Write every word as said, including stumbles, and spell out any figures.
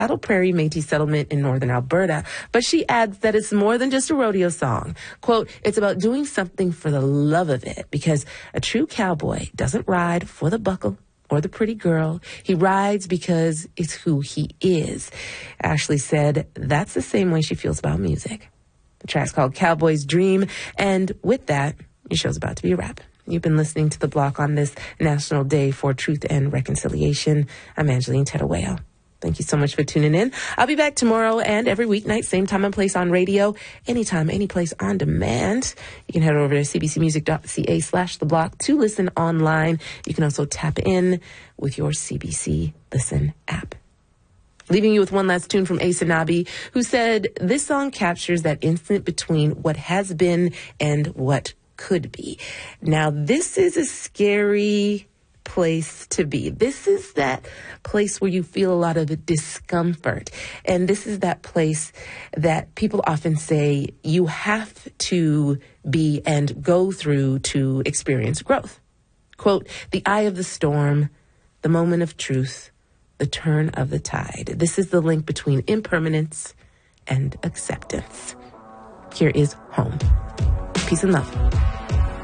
Cattle Prairie Métis settlement in northern Alberta, but she adds that it's more than just a rodeo song. Quote, it's about doing something for the love of it, because a true cowboy doesn't ride for the buckle or the pretty girl. He rides because it's who he is. Ashley said that's the same way she feels about music. The track's called Cowboy's Dream, and with that, your show's about to be a wrap. You've been listening to The Block on this National Day for Truth and Reconciliation. I'm Angeline Tedaweo. Thank you so much for tuning in. I'll be back tomorrow and every weeknight, same time and place on radio, anytime, any place on demand. You can head over to cbcmusic.ca slash the block to listen online. You can also tap in with your C B C Listen app. Leaving you with one last tune from Ace Anabi, who said, this song captures that instant between what has been and what could be. Now, this is a scary place to be. This is that place where you feel a lot of discomfort. And this is that place that people often say you have to be and go through to experience growth. Quote, the eye of the storm, the moment of truth, the turn of the tide. This is the link between impermanence and acceptance. Here is Home. Peace and love.